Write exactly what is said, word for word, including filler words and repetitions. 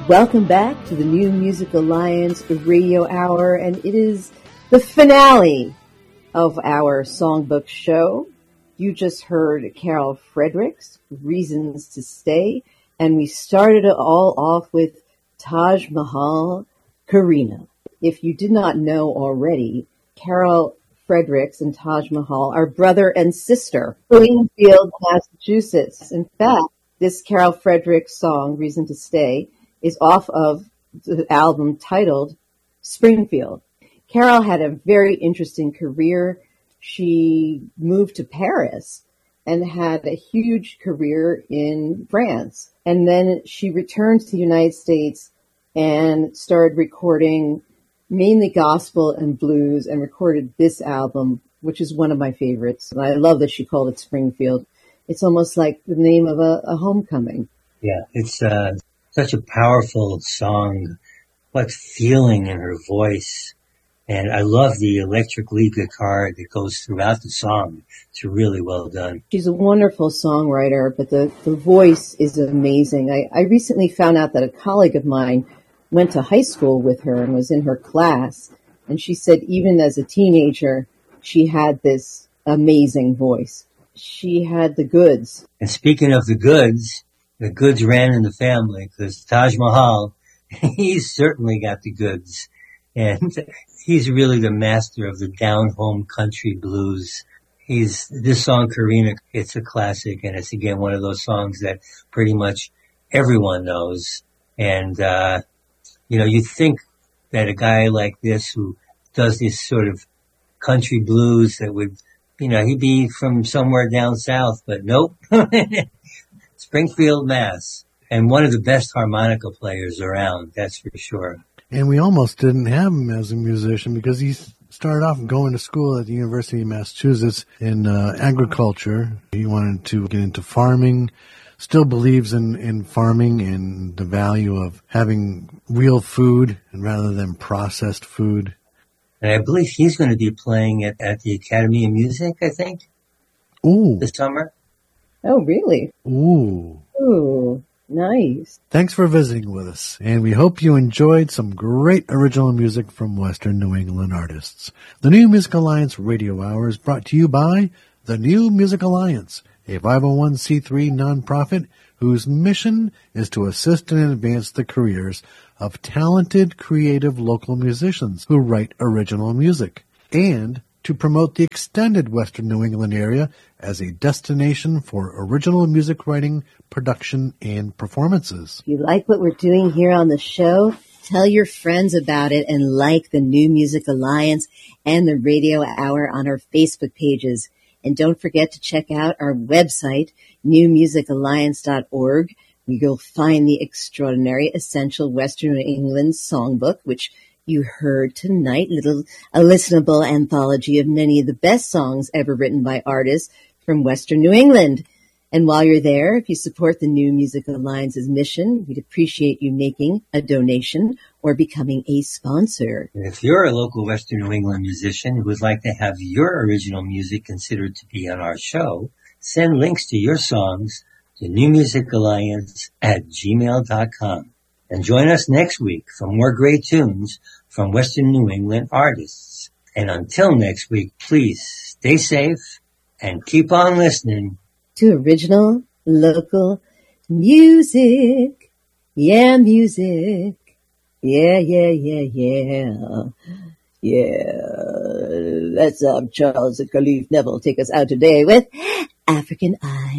Welcome back to the New Music Alliance Radio Hour, and it is the finale of our songbook show. You just heard Carol Fredericks, Reasons to Stay, and we started it all off with Taj Mahal, Karina. If you did not know already, Carol Fredericks and Taj Mahal are brother and sister, Springfield, Massachusetts. In fact, this Carol Fredericks song, Reason to Stay, is off of the album titled Springfield. Carol had a very interesting career. She moved to Paris and had a huge career in France. And then she returned to the United States and started recording mainly gospel and blues and recorded this album, which is one of my favorites. And I love that she called it Springfield. It's almost like the name of a, a homecoming. Yeah, it's uh, such a powerful song. What feeling in her voice. And I love the electric lead guitar that goes throughout the song. It's really well done. She's a wonderful songwriter, but the, the voice is amazing. I, I recently found out that a colleague of mine went to high school with her and was in her class. And she said even as a teenager, she had this amazing voice. She had the goods. And speaking of the goods, the goods ran in the family because Taj Mahal, he's certainly got the goods. And he's really the master of the down-home country blues. He's, this song, Karina, it's a classic, and it's again one of those songs that pretty much everyone knows. And, uh, you know, you think that a guy like this who does this sort of country blues that would, you know, he'd be from somewhere down south, but nope. Springfield, Mass. And one of the best harmonica players around, that's for sure. And we almost didn't have him as a musician because he started off going to school at the University of Massachusetts in uh, agriculture. He wanted to get into farming, still believes in, in farming and the value of having real food and rather than processed food. And I believe he's going to be playing at, at the Academy of Music, I think, Ooh. this summer. Oh, really? Ooh. Ooh. Nice. Thanks for visiting with us, and we hope you enjoyed some great original music from Western New England artists. The New Music Alliance Radio Hour is brought to you by the New Music Alliance, a five oh one c three nonprofit whose mission is to assist and advance the careers of talented, creative local musicians who write original music, and to promote the extended Western New England area as a destination for original music writing, production, and performances. If you like what we're doing here on the show, tell your friends about it and like the New Music Alliance and the Radio Hour on our Facebook pages. And don't forget to check out our website, new music alliance dot org, where you'll find the extraordinary Essential Western New England Songbook, which you heard tonight, little a listenable anthology of many of the best songs ever written by artists from Western New England. And while you're there, if you support the New Music Alliance's mission, we'd appreciate you making a donation or becoming a sponsor. And if you're a local Western New England musician who would like to have your original music considered to be on our show, send links to your songs to new music alliance at gmail dot com. And join us next week for more great tunes from Western New England artists. And until next week, please stay safe and keep on listening to original local music. Yeah, music. Yeah, yeah, yeah, yeah. Yeah. Let's have Charles and Khalif Neville take us out today with African Eye.